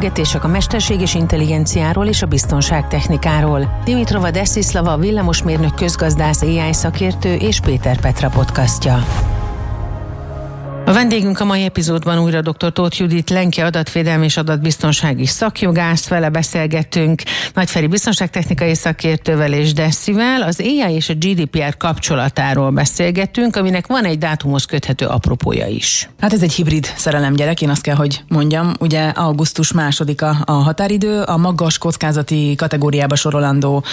beszélgetések a mesterséges intelligenciáról és a biztonságtechnikáról. Dimitrova Desislava, villamosmérnök, közgazdász, AI szakértő és Péter Petra podcastja. A vendégünk a mai epizódban újra dr. Tóth Judit, Lenke adatvédelmi és adatbiztonsági szakjogász, vele beszélgettünk Nagyferi biztonságtechnikai szakértővel és Desivel. Az AI és a GDPR kapcsolatáról beszélgettünk, aminek van egy dátumhoz köthető apropója is. Hát ez egy hibrid szerelemgyerek, én azt kell, hogy mondjam. Ugye augusztus 2-a a határidő, a magas kockázati kategóriába sorolandó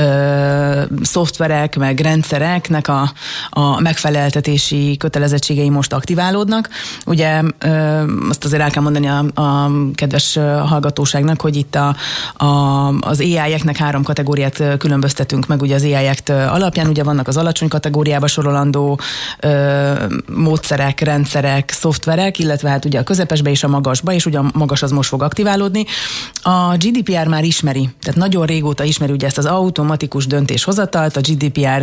szoftverek, meg rendszereknek a megfeleltetési kötelezettségei most aktiválódnak. Ugye azt azért el kell mondani a kedves hallgatóságnak, hogy itt az AI-eknek 3 kategóriát különböztetünk meg, ugye az AI-ekt alapján, ugye vannak az alacsony kategóriába sorolandó módszerek, rendszerek, szoftverek, illetve hát ugye a közepesbe és a magasba, és ugye a magas az most fog aktiválódni. A GDPR már ismeri, tehát nagyon régóta ismeri ugye ezt az automatikus döntéshozatalt, a GDPR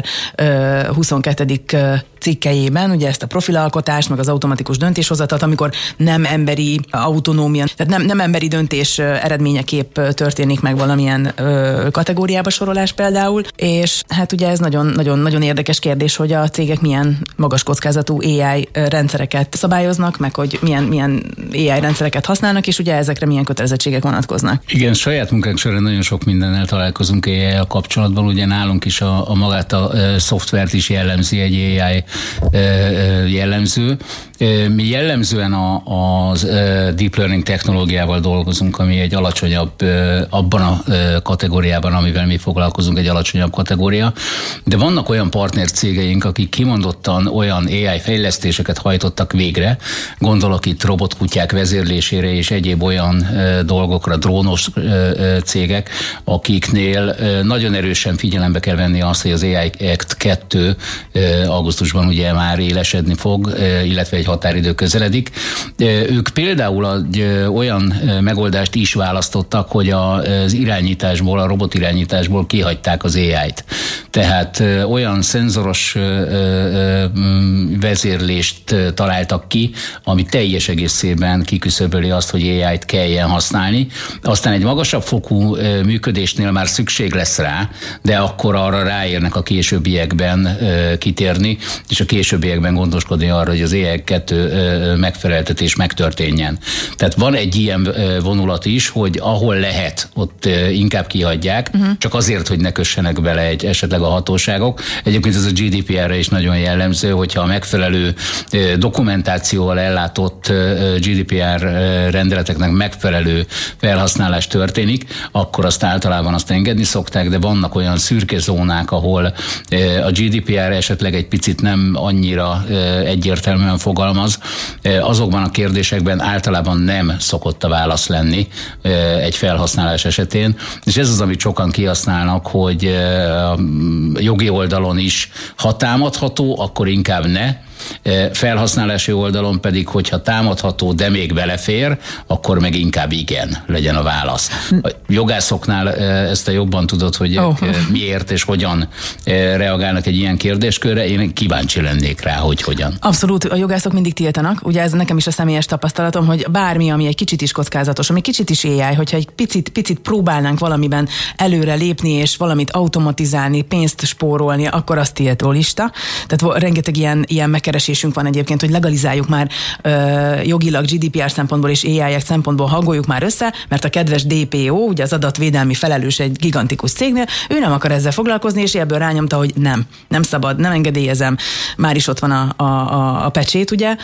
22. cikkelyében, ugye ezt a profilalkotást, meg az automatikus döntéshozatalt, amikor nem emberi autonómia, tehát nem emberi döntés eredményeképp történik meg valamilyen kategóriába sorolás például, és hát ugye ez nagyon érdekes kérdés, hogy a cégek milyen magas kockázatú AI rendszereket szabályoznak, meg hogy milyen AI rendszereket használnak, és ugye ezekre milyen kötelezettségek vonatkoznak. Igen, saját munkánk során nagyon sok mindennel találkozunk AI-jal kapcsolatban, ugye nálunk is a magát a szoftvert is jellemzi egy AI jellemző. Mi jellemzően az deep learning technológiával dolgozunk, ami egy alacsonyabb, abban a kategóriában, amivel mi foglalkozunk, egy alacsonyabb kategória, de vannak olyan partnercégeink, akik kimondottan olyan AI fejlesztéseket hajtottak végre, gondolok itt robotkutyák vezérlésére és egyéb olyan dolgokra, drónos cégek, akiknél nagyon erősen figyelembe kell venni azt, hogy az AI Act 2 augusztusban ugye már élesedni fog, illetve egy határidő közeledik. Ők például olyan megoldást is választottak, hogy az irányításból, a robotirányításból kihagyták az AI-t. Tehát olyan szenzoros vezérlést találtak ki, ami teljes egészében kiküszöböli azt, hogy AI-t kelljen használni. Aztán egy magasabb fokú működésnél már szükség lesz rá, de akkor arra ráérnek a későbbiekben kitérni, és a későbbiekben gondoskodni arra, hogy az AI 2 megfeleltetés megtörténjen. Tehát van egy ilyen vonulat is, hogy ahol lehet, ott inkább kihagyják, csak azért, hogy ne kössenek bele esetleg a hatóságok. Egyébként ez a GDPR-re is nagyon jellemző, hogyha a megfelelő dokumentációval ellátott GDPR rendeleteknek megfelelő felhasználás történik, akkor azt általában azt engedni szokták, de vannak olyan szürke zónák, ahol a GDPR esetleg egy picit nem annyira egyértelműen fogalmaz. Azokban a kérdésekben általában nem szokott a válasz lenni egy felhasználás esetén, és ez az, amit sokan kihasználnak, hogy jogi oldalon is, ha támadható, akkor inkább ne, felhasználási oldalon pedig, hogyha támadható, de még belefér, akkor meg inkább igen legyen a válasz. A jogászoknál ezt jobban tudod, hogy miért és hogyan reagálnak egy ilyen kérdéskörre. Én kíváncsi lennék rá, hogy hogyan. Abszolút, a jogászok mindig tiltanak. Ugye ez nekem is a személyes tapasztalatom, hogy bármi, ami egy kicsit is kockázatos, ami kicsit is AI, hogyha egy picit próbálnánk valamiben előre lépni, és valamit automatizálni, pénzt spórolni, akkor az tiltó lista. Tehát rengeteg ilyen megkeresésünk van egyébként, hogy legalizáljuk már jogilag GDPR szempontból és AI szempontból hangoljuk már össze, mert a kedves DPO, ugye az adatvédelmi felelős egy gigantikus cégnél, ő nem akar ezzel foglalkozni, és ebből rányomta, hogy nem szabad, nem engedélyezem. Már is ott van a pecsét, ugye,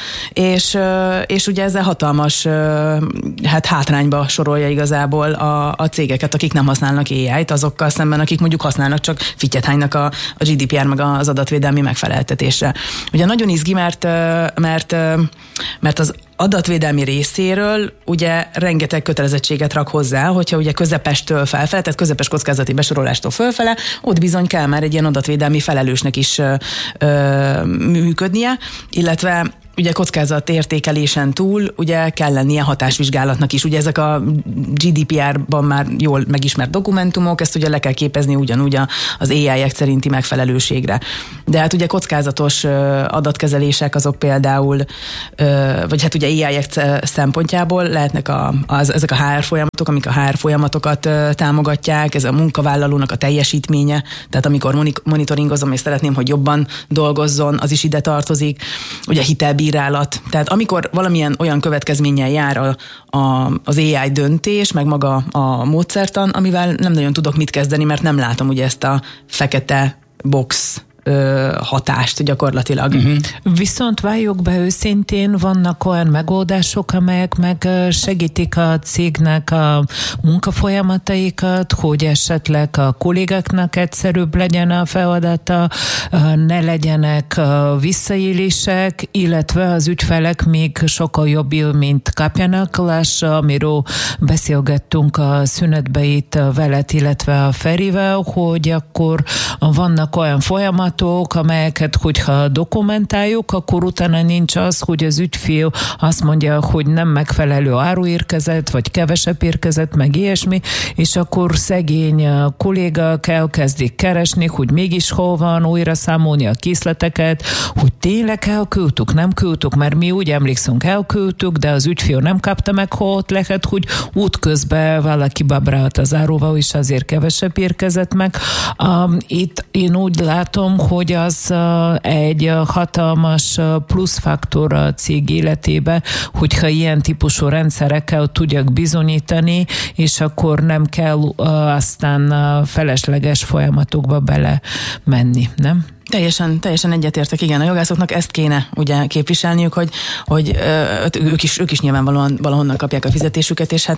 és ugye ezzel hatalmas hátrányba sorolja igazából a cégeket, akik nem használnak AI-t, azokkal szemben, akik mondjuk használnak, csak fittyet hánynak a GDPR meg az adatvédelmi megfeleltetésre. Ugye nagyon izgi, mert az adatvédelmi részéről ugye rengeteg kötelezettséget rak hozzá, hogyha ugye közepestől felfele, tehát közepes kockázati besorolástól fölfele, ott bizony kell már egy ilyen adatvédelmi felelősnek is működnie, illetve ugye kockázat értékelésen túl ugye kell lennie hatásvizsgálatnak is. Ugye ezek a GDPR-ban már jól megismert dokumentumok, ezt ugye le kell képezni ugyanúgy az AI-ek szerinti megfelelőségre. De hát ugye kockázatos adatkezelések azok például, vagy hát ugye AI-ek szempontjából lehetnek ezek a HR folyamatok, amik a HR folyamatokat támogatják, ez a munkavállalónak a teljesítménye, tehát amikor monitoringozom és szeretném, hogy jobban dolgozzon, az is ide tartozik. Ugye hitelbírálat. Tehát amikor valamilyen olyan következménnyel jár az AI döntés, meg maga a módszertan, amivel nem nagyon tudok mit kezdeni, mert nem látom ugye ezt a fekete box hatást gyakorlatilag. Viszont valljuk be őszintén, vannak olyan megoldások, amelyek meg segítik a cégnek a munkafolyamataikat, hogy esetleg a kollégáknak egyszerűbb legyen a feladata, ne legyenek visszaélések, illetve az ügyfelek még sokkal jobb élményt kapjanak. Lássa, amiről beszélgettünk a szünetbe itt veled, illetve a Ferivel, hogy akkor vannak olyan folyamatok, amelyeket, hogyha dokumentáljuk, akkor utána nincs az, hogy az ügyfél azt mondja, hogy nem megfelelő áru érkezett, vagy kevesebb érkezett, meg ilyesmi, és akkor szegény kollégák elkezdik keresni, hogy mégis hol van, újra számolni a készleteket, hogy tényleg elküldtük, nem küldtük, mert mi úgy emlékszünk, elküldtük, de az ügyfél nem kapta meg, hol lehet, hogy útközben valaki babrált az áruval, és azért kevesebb érkezett meg. Itt én úgy látom, hogy az egy hatalmas pluszfaktor a cég életébe, hogyha ilyen típusú rendszerekkel tudják bizonyítani, és akkor nem kell aztán felesleges folyamatokba bele menni, nem? Teljesen egyetértek, igen. A jogászoknak ezt kéne ugye képviselniük, hogy ők is nyilvánvalóan valahonnan kapják a fizetésüket, és hát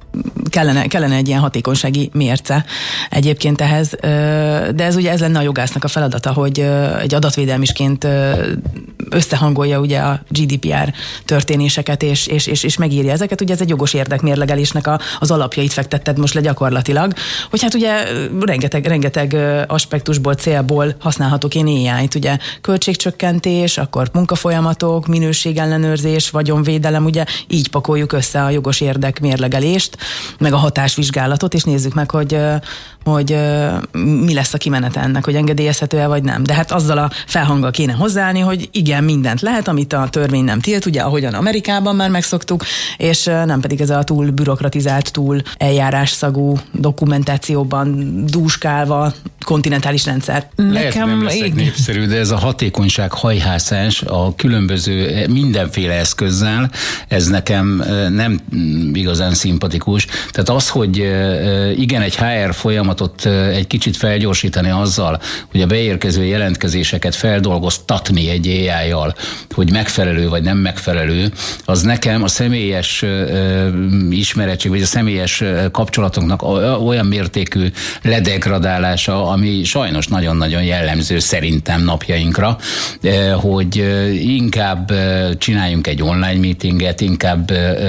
kellene egy ilyen hatékonysági mérce egyébként ehhez, de ez lenne a jogásznak a feladata, hogy egy adatvédelmisként összehangolja ugye a GDPR történéseket, és megírja ezeket. Ugye ez egy jogos érdekmérlegelésnek az alapjait fektetted most le gyakorlatilag, hogy hát ugye rengeteg aspektusból, célból használhatok én AI-t, ugye költségcsökkentés, akkor munkafolyamatok, minőségellenőrzés, vagyonvédelem, ugye így pakoljuk össze a jogos érdekmérlegelést, meg a hatásvizsgálatot, és nézzük meg, hogy mi lesz a kimenete ennek, hogy engedélyezhető-e vagy nem. De hát azzal a felhanggal kéne hozzáállni, hogy igen, mindent lehet, amit a törvény nem tilt, ugye ahogyan Amerikában már megszoktuk, és nem pedig ez a túl bürokratizált, túl eljárásszagú dokumentációban dúskálva kontinentális rendszer. Lehet, nem leszek népszerű, de ez a hatékonyság hajhászás a különböző mindenféle eszközzel, ez nekem nem igazán szimpatikus. Tehát az, hogy igen, egy HR folyamatot egy kicsit felgyorsítani azzal, hogy a beérkező jelentkezéseket feldolgoztatni egy AI-jal, hogy megfelelő vagy nem megfelelő, az nekem a személyes ismeretség, vagy a személyes kapcsolatoknak olyan mértékű ledegradálása, ami sajnos nagyon-nagyon jellemző szerintem napjainkra, hogy inkább csináljunk egy online meetinget, inkább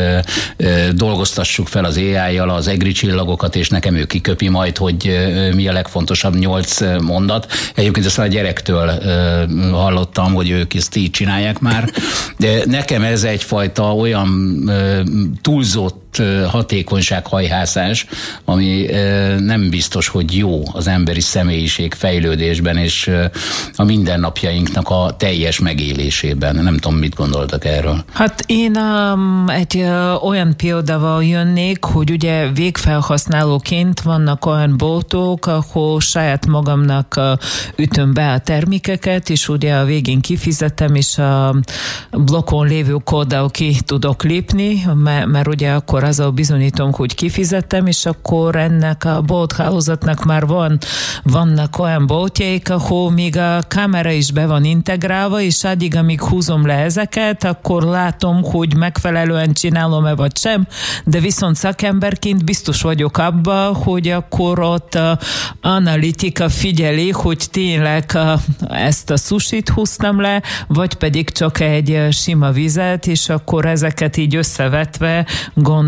dolgoztassuk fel az AI-jal az egri csillagokat, és nekem ő kiköpi majd, hogy mi a legfontosabb 8 mondat. Egyébként ezt a gyerektől hallottam, hogy ők ezt így csinálják már. De nekem ez egyfajta olyan túlzott hatékonysághajhászás, ami nem biztos, hogy jó az emberi személyiség fejlődésben és a mindennapjainknak a teljes megélésében. Nem tudom, mit gondoltak erről. Hát én egy olyan példával jönnék, hogy ugye végfelhasználóként vannak olyan boltok, ahol saját magamnak ütöm be a termékeket, és ugye a végén kifizetem, és a blokkon lévő kóddal ki tudok lépni, mert ugye akkor azzal bizonyítom, hogy kifizettem, és akkor ennek a bolthálózatnak már vannak olyan boltjaik, ahol még a kamera is be van integrálva, és addig, amíg húzom le ezeket, akkor látom, hogy megfelelően csinálom-e vagy sem, de viszont szakemberként biztos vagyok abban, hogy akkor ott analitika figyeli, hogy tényleg ezt a sushit húztam le, vagy pedig csak egy sima vizet, és akkor ezeket így összevetve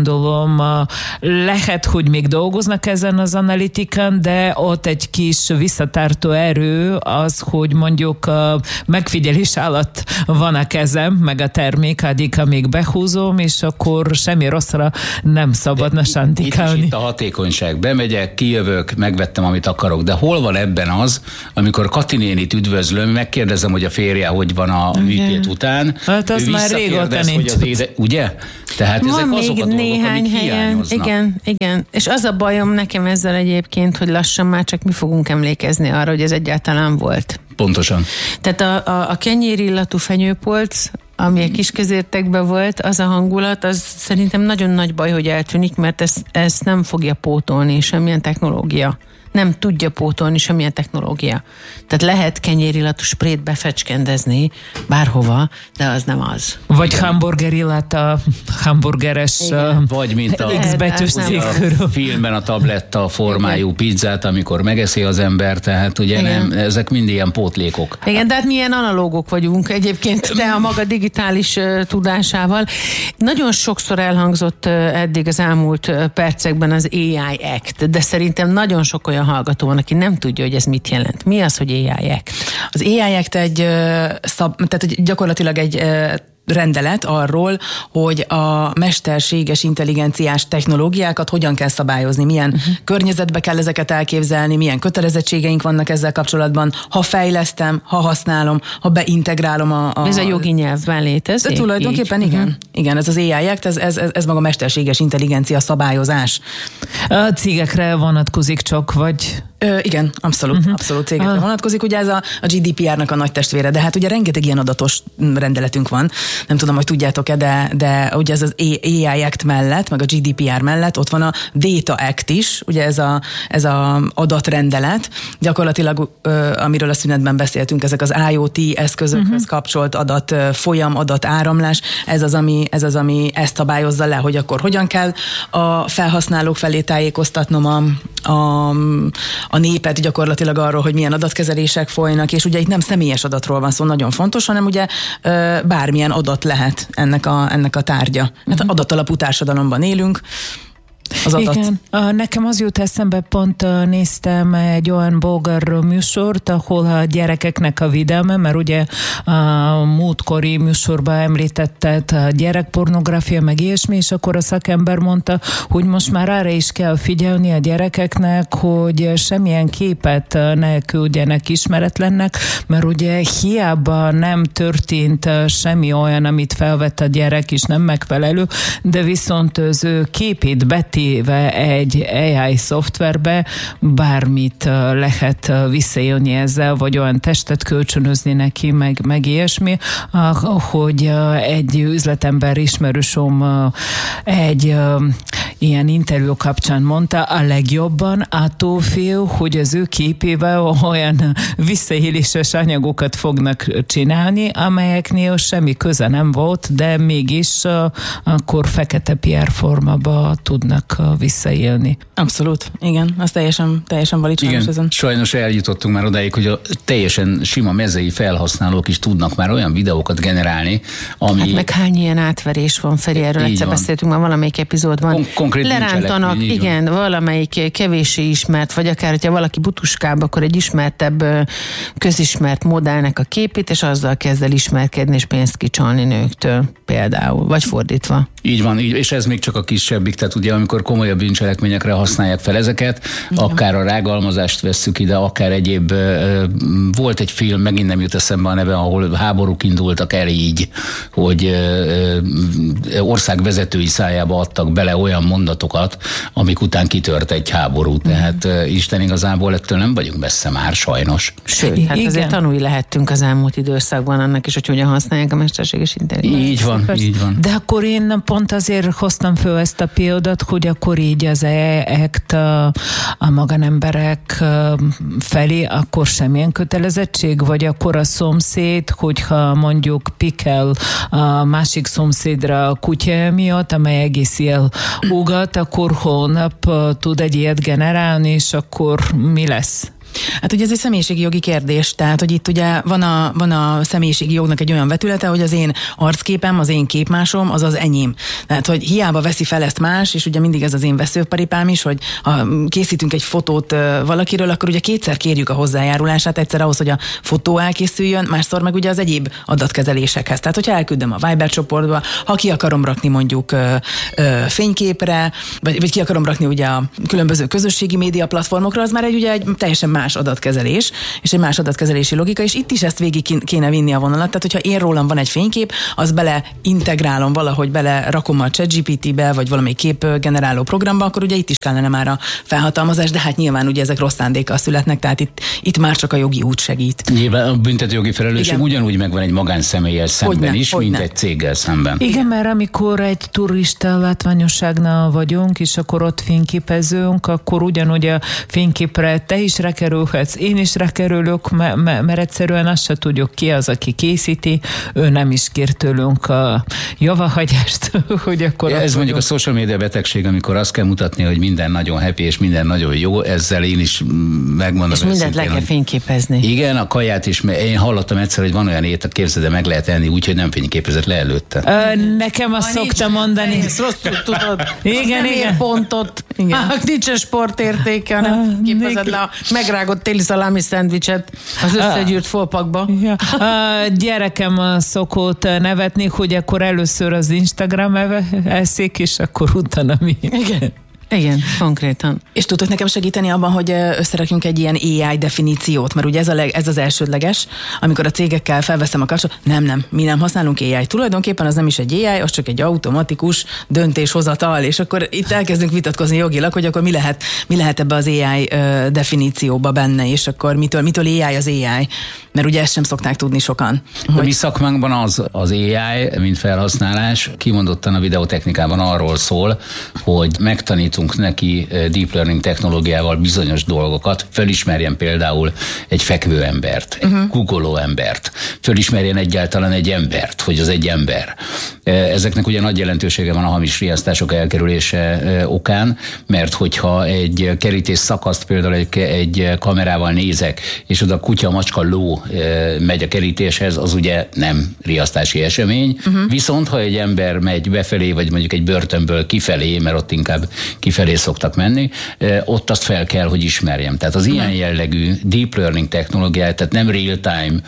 gondolom, lehet, hogy még dolgoznak ezen az analitikán, de ott egy kis visszatartó erő az, hogy mondjuk megfigyelés alatt van a kezem, meg a termék, addig, amíg behúzom, és akkor semmi rosszra nem szabadna santikálni. Itt a hatékonyság. Bemegyek, kijövök, megvettem, amit akarok, de hol van ebben az, amikor Kati nénit üdvözlöm, megkérdezem, hogy a férje hogy van a műtét után. Hát az már régóta nincs. Ugye? Tehát van ezek azok a dolgok, néhány amik helyen. hiányoznak. Igen. És az a bajom nekem ezzel egyébként, hogy lassan már csak mi fogunk emlékezni arra, hogy ez egyáltalán volt. Pontosan. Tehát a kenyérillatú fenyőpolc, ami a kiskezértekben volt, az a hangulat, az szerintem nagyon nagy baj, hogy eltűnik, mert ezt nem fogja pótolni semmilyen technológia. Nem tudja pótolni semmilyen technológia. Tehát lehet kenyérillatú sprét befecskendezni bárhova, de az nem az. Vagy hamburgerillat a hamburgeres vagy mint a X-betűs cég körül. Filmben a tabletta formájú pizzát, amikor megeszi az ember, tehát ugye nem, ezek mind ilyen pótlékok. Igen, de hát milyen analógok vagyunk egyébként, de a maga digitális tudásával. Nagyon sokszor elhangzott eddig az elmúlt percekben az AI Act, de szerintem nagyon sok olyan hallgató van, aki nem tudja, hogy ez mit jelent. Mi az, hogy AI Act? Az AI Act tehát gyakorlatilag egy rendelet arról, hogy a mesterséges intelligenciás technológiákat hogyan kell szabályozni, milyen környezetbe kell ezeket elképzelni, milyen kötelezettségeink vannak ezzel kapcsolatban, ha fejlesztem, ha használom, ha beintegrálom Ez a jogi nyelvben létezik? De tulajdonképpen igen. Igen, ez az AI Act, ez maga mesterséges intelligencia szabályozás. A cégekre vonatkozik csak, vagy... Igen, abszolút cégekre vonatkozik. Ugye ez a GDPR-nak a nagy testvére, de hát ugye rengeteg ilyen adatos rendeletünk van. Nem tudom, hogy tudjátok-e, de ugye ez az AI Act mellett, meg a GDPR mellett ott van a Data Act is, ugye ez a adatrendelet. Gyakorlatilag, amiről a szünetben beszéltünk, ezek az IoT eszközökhöz kapcsolt adatfolyam, adatáramlás, ez az, ami ezt szabályozza le, hogy akkor hogyan kell a felhasználók felé tájékoztatnom a népet gyakorlatilag arról, hogy milyen adatkezelések folynak, és ugye itt nem személyes adatról van szó, nagyon fontos, hanem ugye bármilyen adat lehet ennek a tárgya. Hát adatalapú társadalomban élünk, az adat. Igen. Nekem az jut eszembe, pont néztem egy olyan bolgár műsort, ahol a gyerekeknek a védelme, mert ugye a múltkori műsorban említetted a gyerekpornográfia, meg ilyesmi, és akkor a szakember mondta, hogy most már arra is kell figyelni a gyerekeknek, hogy semmilyen képet ne küldjenek ismeretlennek, mert ugye hiába nem történt semmi olyan, amit felvett a gyerek, és nem megfelelő, de viszont az ő képét betéve egy AI szoftverbe bármit lehet visszaélni ezzel, vagy olyan testet kölcsönözni neki, meg ilyesmi, hogy egy üzletember ismerősöm egy ilyen interjú kapcsán mondta, a legjobban attól fél, hogy az ő képével olyan visszaéléses anyagokat fognak csinálni, amelyeknél semmi köze nem volt, de mégis akkor fekete PR formába tudnak visszaélni. Abszolút, igen, az teljesen valid. Igen, sajnos eljutottunk már odáig, hogy a teljesen sima mezei felhasználók is tudnak már olyan videókat generálni, ami... Hát meg hány ilyen átverés van, Feri, erről egyszer beszéltünk már valamelyik epizódban. Lerántanak, igen, valamelyik kevéssé ismert, vagy akár, hogyha valaki butuskába, akkor egy ismertebb, közismert modellnek a képét, és azzal kezd el ismerkedni, és pénzt kicsalni nőktől például, vagy fordítva. Így van, és ez még csak a kisebbik, tehát ugye amikor komolyabb bűncselekményekre használják fel ezeket, akár a rágalmazást vesszük ide, akár egyéb, volt egy film, megint nem jut eszembe a neve, ahol háborúk indultak el így, hogy országvezetői szájába adtak bele olyan mondatokat, amik után kitört egy háború. Tehát Isten igazából ettől nem vagyunk messze már, sajnos. Sőt, hát azért tanulni lehettünk az elmúlt időszakban annak is, hogy hogyan használják a mesterséges intelligenciát. Így van. De akkor én pont azért hoztam föl ezt a példát, hogy akkor így az ACT a magánemberek felé akkor semmilyen kötelezettség, vagy akkor a szomszéd, hogyha mondjuk pikel a másik szomszédra a kutya miatt, amely egész él ugat, akkor holnap tud egy ilyet generálni, és akkor mi lesz? Hát ugye ez egy személyiségi jogi kérdés, tehát hogy itt ugye van a személyiségi jognak egy olyan vetülete, hogy az én arcképem, az én képmásom, az enyém. Tehát, hogy hiába veszi fel ezt más, és ugye mindig ez az én veszőparipám is, hogy ha készítünk egy fotót valakiről, akkor ugye kétszer kérjük a hozzájárulását, egyszer ahhoz, hogy a fotó elkészüljön, másszor meg ugye az egyéb adatkezelésekhez. Tehát, hogyha elküldöm a Viber csoportba, ha ki akarom rakni mondjuk fényképre, vagy ki akarom rakni ugye a különböző közösségi média platformokra, az már egy teljesen más adatkezelés, és egy más adatkezelési logika, és itt is ezt végig kéne vinni a vonalat. Tehát, hogyha én rólam van egy fénykép, az bele integrálom valahogy, bele rakom a ChatGPT-be, vagy valami képgeneráló programba, akkor ugye itt is kellene már a felhatalmazás, de hát nyilván ugye ezek rossz szándékkal születnek, tehát itt már csak a jogi út segít. Nyilván a büntetőjogi felelősség ugyanúgy megvan egy magánszemélyel szemben mint egy céggel szemben. Igen, mert amikor egy turista látványosságnál vagyunk, és akkor ott fényképezünk, akkor ugyanúgy a fényképre te is rákerülhetsz, én is rákerülök, mert egyszerűen azt se tudjuk, ki az, aki készíti, ő nem is kér tőlünk a javahagyást, hogy akkor... Ez mondjuk a social media betegség, amikor azt kell mutatni, hogy minden nagyon happy, és minden nagyon jó, ezzel én is megmondom. És mindent le kell fényképezni. Igen, a kaját is, én hallottam egyszer, hogy van olyan étel, képzeld, de meg lehet enni úgy, hogy nem fényképezett le előtte. Nekem azt szoktam mondani. Rosszul tudod. Igen. Pontot. Nincsen sportértéke, hanem képezed le a megrágott téli szalámi szendvicset az összegyűrt folpakba. A gyerekem szokott nevetni, hogy akkor először az Instagram eszik, és akkor utána mi. Igen, konkrétan. És tudtok nekem segíteni abban, hogy összerakjunk egy ilyen AI definíciót, mert ugye ez az elsődleges, amikor a cégekkel felveszem a kapcsolatot, nem, mi nem használunk AI. Tulajdonképpen az nem is egy AI, az csak egy automatikus döntéshozatal, és akkor itt elkezdünk vitatkozni jogilag, hogy akkor mi lehet ebbe az AI definícióba benne, és akkor mitől AI az AI? Mert ugye ezt sem szokták tudni sokan. A mi szakmánkban az AI, mint felhasználás, kimondottan a videotechnikában arról szól, hogy megtanítunk neki deep learning technológiával bizonyos dolgokat, fölismerjen például egy fekvő embert, egy googoló embert, fölismerjen egyáltalán egy embert, hogy az egy ember. Ezeknek ugye nagy jelentősége van a hamis riasztások elkerülése okán, mert hogyha egy kerítés szakaszt például egy kamerával nézek, és oda kutya, macska, ló megy a kerítéshez, az ugye nem riasztási esemény. Viszont ha egy ember megy befelé, vagy mondjuk egy börtönből kifelé, mert ott inkább kifelé szoktak menni, ott azt fel kell, hogy ismerjem. Tehát az ilyen jellegű deep learning technológiát, tehát nem real-time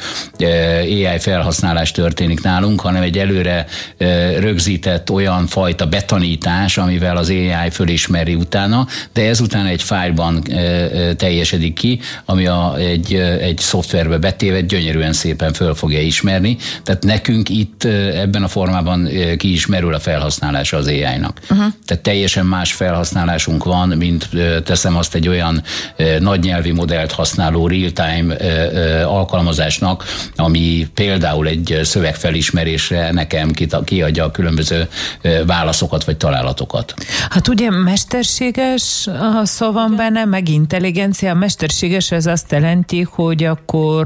AI felhasználás történik nálunk, hanem egy előre rögzített olyan fajta betanítás, amivel az AI fölismeri utána, de ezután egy fájlban teljesedik ki, ami egy szoftverbe betéve gyönyörűen szépen föl fogja ismerni. Tehát nekünk itt ebben a formában ki is merül a felhasználása az AI-nak. Tehát teljesen más felhasználásunk van, mint teszem azt egy olyan nagy nyelvi modellt használó real-time alkalmazásnak, ami például egy szövegfelismerésre nekem kiadja a különböző válaszokat vagy találatokat. Hát ugye mesterséges szó van benne, meg intelligencia. Mesterséges ez azt jelenti, hogy akkor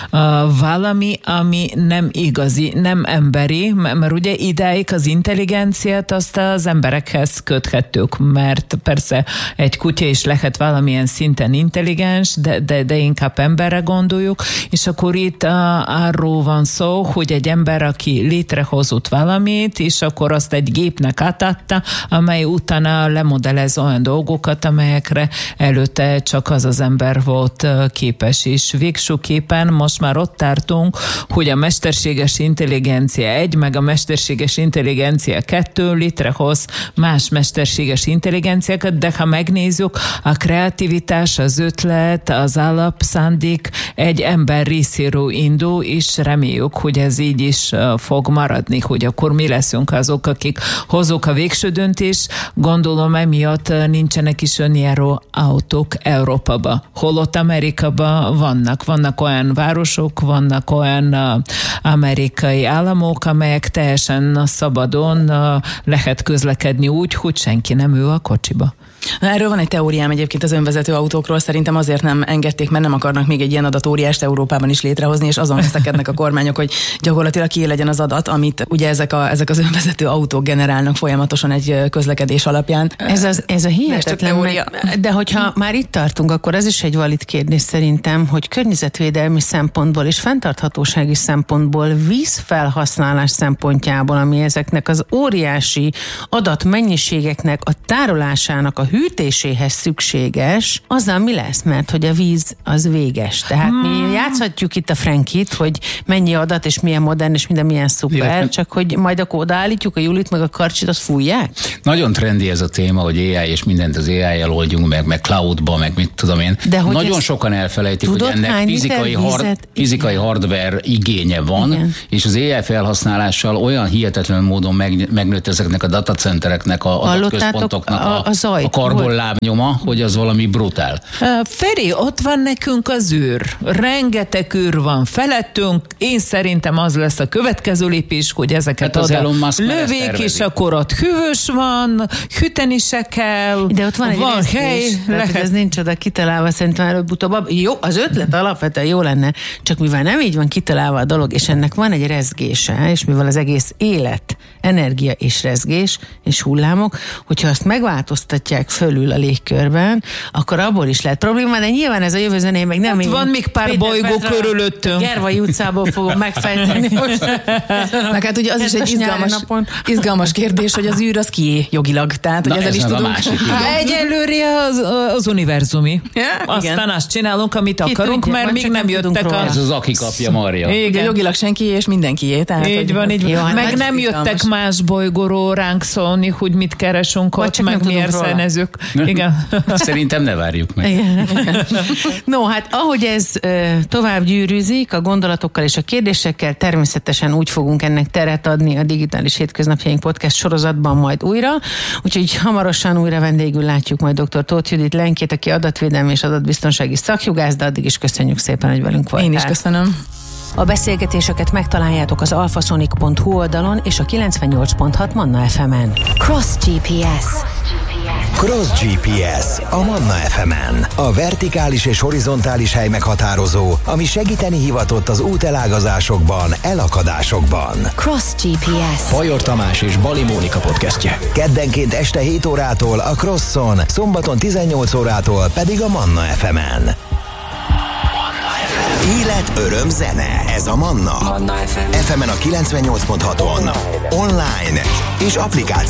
valami, ami nem igazi, nem emberi, mert ugye idáig az intelligenciát azt az emberekhez köthetők, mert persze egy kutya is lehet valamilyen szinten intelligens, de inkább emberre gondoljuk, és akkor itt arról van szó, hogy egy ember, aki létrehozott valamit, és akkor azt egy gépnek átadta, amely utána lemodellez olyan dolgokat, amelyekre előtte csak az ember volt képes, és végsőképpen most már ott tartunk, hogy a mesterséges intelligencia 1, meg a mesterséges intelligencia 2 létrehoz más mesterséges intelligenciákat, de ha megnézzük, a kreativitás, az ötlet, az alapszándék egy ember részéről indul, és reméljük, hogy ez így is fog maradni, hogy akkor mi leszünk azok, akik hozunk a végső döntés. Gondolom emiatt nincsenek is önjáró autók Európában. Holott Amerikában vannak olyan városok, vannak olyan amerikai államok, amelyek teljesen szabadon lehet közlekedni úgy, hogy senki nem ül a kocsiba. Na, erről van egy teóriám egyébként az önvezető autókról, szerintem azért nem engedték, mert nem akarnak még egy ilyen adatóriást Európában is létrehozni, és azon veszekednek a kormányok, hogy gyakorlatilag ki legyen az adat, amit ugye ezek az önvezető autók generálnak folyamatosan egy közlekedés alapján. Ez a hihetetlen, de hogyha már itt tartunk, akkor ez is egy valid kérdés szerintem, hogy környezetvédelmi szempontból és fenntarthatósági szempontból, vízfelhasználás szempontjából, ami ezeknek az óriási adatmennyiségeknek a tárolásának a hűtéséhez szükséges, azzal mi lesz? Mert hogy a víz az véges. Tehát mi játszhatjuk itt a Frankit, hogy mennyi adat, és milyen modern, és minden milyen szuper, csak hogy majd akkor odaállítjuk a Julit, meg a Karcsit, azt fújják? Nagyon trendi ez a téma, hogy AI, és mindent az AI-jal oldjunk meg cloudba, meg mit tudom én. De nagyon sokan elfelejtik, hogy ennek fizikai hardware igénye van, igen. És az AI felhasználálással olyan hihetetlen módon megnőtt ezeknek a datacentereknek, a adatközpontoknak a karbonlábnyoma, hogy az valami brutál. Feri, ott van nekünk az űr. Rengeteg űr van felettünk. Én szerintem az lesz a következő lépés, hogy ezeket oda lövék, és akkor ott hűvös van, hűteni se kell. De ott van egy hely. Ez nincs oda kitalálva, szerintem előbb-utóbb. Jó, az ötlet alapvetően jó lenne, csak mivel nem így van kitalálva a dolog, és ennek van egy rezgése, és mivel az egész élet, energia és rezgés, és hullámok, hogyha azt megváltoztatják fölül a légkörben, akkor abból is lehet probléma, de nyilván ez a jövő zené meg nem... Hát van még pár bolygó körülöttünk. Gervai utcából fogom megfejteni most. Meg hát ugye az is egy izgalmas kérdés, hogy az űr az kié jogilag. Tehát, hogy ezzel is tudunk. Egyelőre az univerzumi. Ja, aztán igen. Azt csinálunk, amit akarunk, mert még nem jöttek Ez az aki kapja Marja. Igen, jogilag senki és mindenkié. Tehát, így van. Meg nem jöttek más bolygóról ránk szólni, hogy mit keresünk ott, meg miért szenezünk. Igen. Szerintem ne várjuk meg. No, hát ahogy ez tovább gyűrűzik a gondolatokkal és a kérdésekkel, természetesen úgy fogunk ennek teret adni a Digitális Hétköznapjaink podcast sorozatban majd újra. Úgyhogy hamarosan újra vendégül látjuk majd dr. Tóth Judit Lenkét, aki adatvédelmi és adatbiztonsági szakjogász, de addig is köszönjük szépen, hogy velünk voltál. Én is köszönöm. A beszélgetéseket megtaláljátok az alfasonic.hu oldalon és a 98.6 Manna FM-en. Cross GPS. Cross GPS a Manna FM-en. A vertikális és horizontális hely meghatározó, ami segíteni hivatott az útelágazásokban, elakadásokban. Cross GPS. Fajor Tamás és Bali Mónika podcastje. Keddenként este 7 órától a Crosson, szombaton 18 órától pedig a Manna FM-en. Élet, öröm, zene. Ez a Manna. FM-en a 98.6-on. Online és applikáció.